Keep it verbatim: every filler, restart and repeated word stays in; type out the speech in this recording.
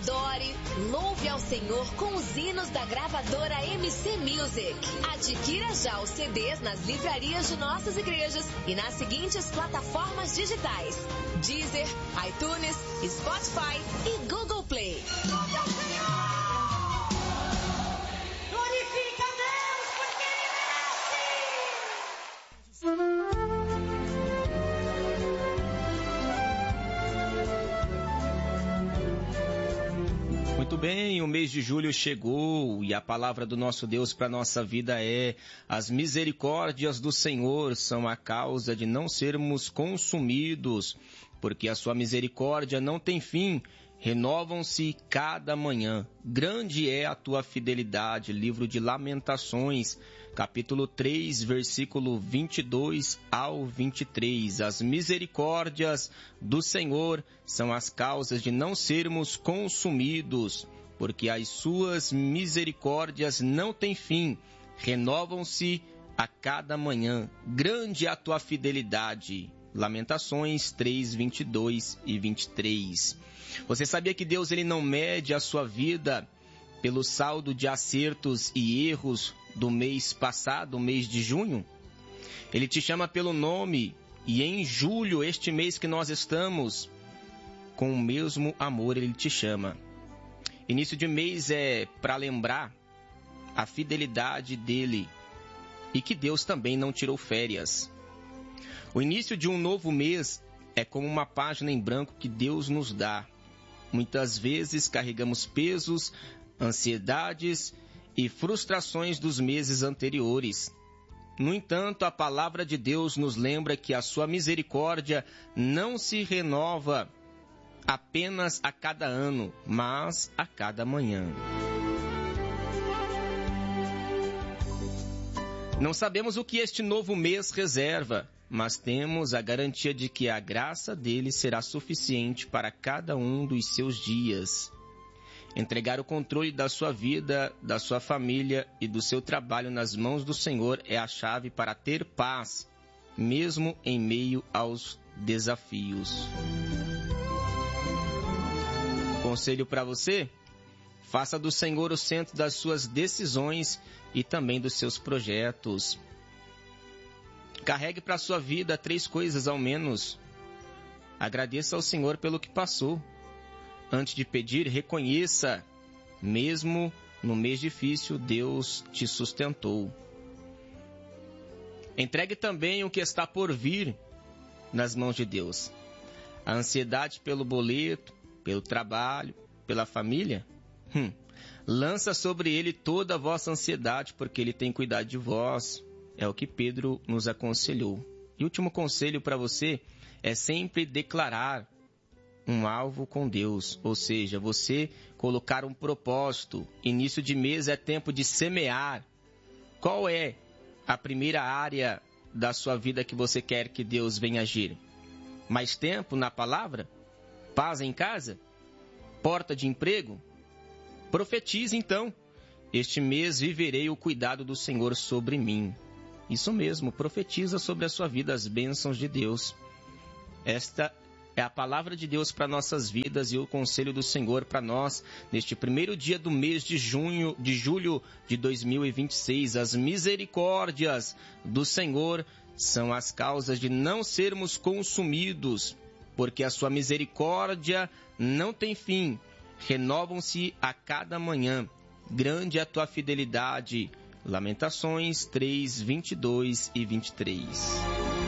Adore, louve ao Senhor com os hinos da gravadora M C Music. Adquira já os C Ds nas livrarias de nossas igrejas e nas seguintes plataformas digitais: Deezer, iTunes, Spotify e Google Play. Glória ao Senhor! Glorifica a Deus porque Ele merece! Muito bem, o mês de julho chegou e a palavra do nosso Deus para a nossa vida é: as misericórdias do Senhor são a causa de não sermos consumidos, porque a sua misericórdia não tem fim, renovam-se cada manhã. Grande é a tua fidelidade. Livro de Lamentações, capítulo três, versículo vinte e dois ao vinte e três. As misericórdias do Senhor são as causas de não sermos consumidos, porque as suas misericórdias não têm fim, renovam-se a cada manhã. Grande é a tua fidelidade. Lamentações três, vinte e dois e vinte e três. Você sabia que Deus ele não mede a sua vida pelo saldo de acertos e erros do mês passado, o mês de junho? Ele te chama pelo nome e em julho, este mês que nós estamos, com o mesmo amor ele te chama. Início de mês é para lembrar a fidelidade dele e que Deus também não tirou férias. O início de um novo mês é como uma página em branco que Deus nos dá. Muitas vezes carregamos pesos, ansiedades e frustrações dos meses anteriores. No entanto, a palavra de Deus nos lembra que a sua misericórdia não se renova apenas a cada ano, mas a cada manhã. Não sabemos o que este novo mês reserva, mas temos a garantia de que a graça dele será suficiente para cada um dos seus dias. Entregar o controle da sua vida, da sua família e do seu trabalho nas mãos do Senhor é a chave para ter paz, mesmo em meio aos desafios. Conselho para você: faça do Senhor o centro das suas decisões e também dos seus projetos. Carregue para a sua vida três coisas ao menos. Agradeça ao Senhor pelo que passou. Antes de pedir, reconheça. Mesmo no mês difícil, Deus te sustentou. Entregue também o que está por vir nas mãos de Deus. A ansiedade pelo boleto, pelo trabalho, pela família? Hum. Lança sobre ele toda a vossa ansiedade, porque ele tem cuidado de vós. É o que Pedro nos aconselhou. E o último conselho para você é sempre declarar um alvo com Deus, ou seja, você colocar um propósito. Início de mês é tempo de semear. Qual é a primeira área da sua vida que você quer que Deus venha agir? Mais tempo na palavra? Paz em casa? Porta de emprego? Profetize então: este mês viverei o cuidado do Senhor sobre mim. Isso mesmo, profetiza sobre a sua vida as bênçãos de Deus. Esta é a palavra de Deus para nossas vidas e o conselho do Senhor para nós neste primeiro dia do mês de junho, de julho de dois mil e vinte e seis. As misericórdias do Senhor são as causas de não sermos consumidos, porque a sua misericórdia não tem fim, renovam-se a cada manhã. Grande é a tua fidelidade. Lamentações três, vinte e dois e vinte e três.